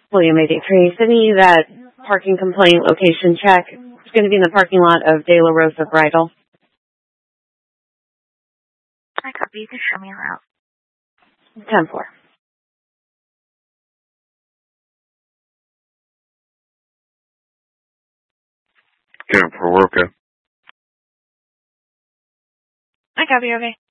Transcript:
William A.D. City, that parking complaint location check is going to be in the parking lot of De La Rosa Bridal. I copy. You can show me around. 10-4. For work. I copy. Okay.